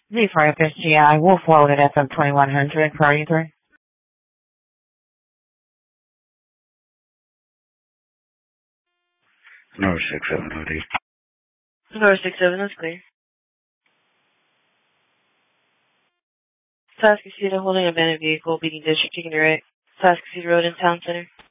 Z4 FSGI, Wolf Wallet FM 2100, priority 3. Number 67 OD. Number 67 is clear. Task Casita holding abandoned vehicle, beating district, taking direct. Task Casita Road in Town Center.